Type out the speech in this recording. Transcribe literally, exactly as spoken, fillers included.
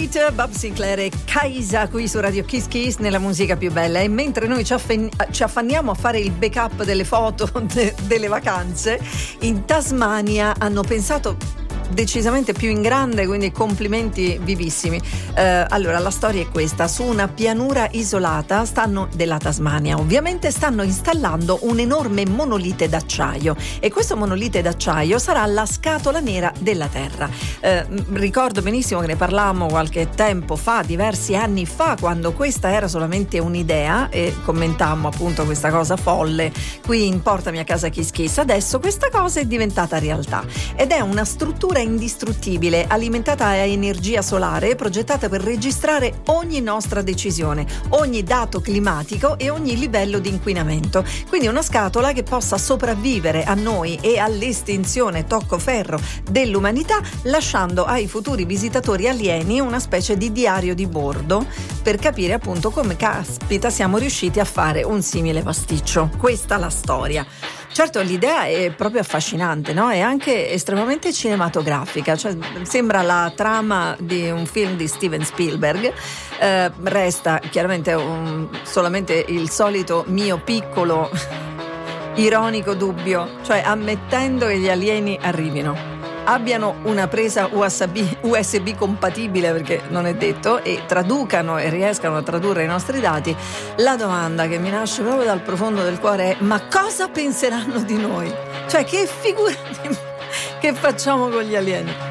Night, Bob Sinclair e Kaisa qui su Radio Kiss Kiss nella musica più bella. E mentre noi ci, affen- ci affanniamo a fare il backup delle foto de- delle vacanze, in Tasmania hanno pensato decisamente più in grande, quindi complimenti vivissimi. Eh, allora la storia è questa: su una pianura isolata stanno della Tasmania ovviamente stanno installando un enorme monolite d'acciaio, e questo monolite d'acciaio sarà la scatola nera della Terra. Eh, ricordo benissimo che ne parlammo qualche tempo fa, diversi anni fa, quando questa era solamente un'idea e commentammo appunto questa cosa folle qui in Portami a casa Kiss Kiss. Adesso questa cosa è diventata realtà ed è una struttura indistruttibile, alimentata a energia solare, progettata per registrare ogni nostra decisione, ogni dato climatico e ogni livello di inquinamento. Quindi una scatola che possa sopravvivere a noi e all'estinzione toccoferro dell'umanità, lasciando ai futuri visitatori alieni una specie di diario di bordo per capire appunto come caspita siamo riusciti a fare un simile pasticcio. Questa è la storia. Certo, l'idea è proprio affascinante, no? È anche estremamente cinematografica, cioè sembra la trama di un film di Steven Spielberg. Eh, resta chiaramente un, solamente il solito mio piccolo ironico dubbio, cioè ammettendo che gli alieni arrivino, abbiano una presa U S B, U S B compatibile, perché non è detto, e traducano e riescano a tradurre i nostri dati, la domanda che mi nasce proprio dal profondo del cuore è: ma cosa penseranno di noi? Cioè, che figura che facciamo con gli alieni?